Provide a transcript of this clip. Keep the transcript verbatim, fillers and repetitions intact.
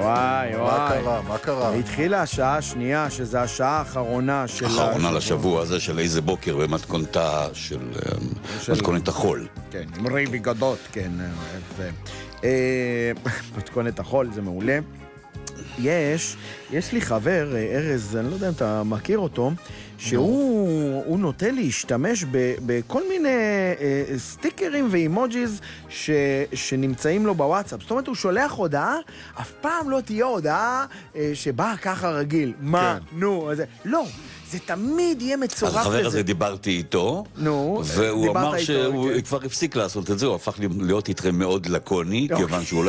וואי, וואי. מה קרה? מה קרה? התחילה השעה השנייה, שזו השעה האחרונה של... אחרונה לשבוע הזה של איזה בוקר במתכונתה של מתכונת החול. כן, עם רי בגדות, כן. מתכונת החול, זה מעולה. יש, יש לי חבר, ארז, אני לא יודע אם אתה מכיר אותו, שהוא נוטה להשתמש בכל מיני סטיקרים ואימוג'יז שנמצאים לו בוואטסאפ. זאת אומרת, הוא שולח הודעה, אף פעם לא תהיה הודעה שבאה ככה רגיל. מה? נו, לא. זה תמיד יהיה מצורף לזה. אז החבר הזה דיברתי איתו, נו, והוא אמר איתו, שהוא כן. כבר הפסיק לעשות את זה, הוא הפך להיות איתכם מאוד לקוני, אוקיי. כיוון שהוא לא